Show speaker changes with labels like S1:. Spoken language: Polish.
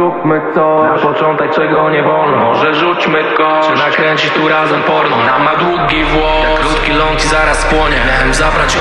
S1: zróbmy coś.
S2: Na początek czego nie wolno, może rzućmy kość. Czy nakręcić tu razem porno, nam ma długi włos. Jak krótki ląd i zaraz spłonie. Miałem zabrać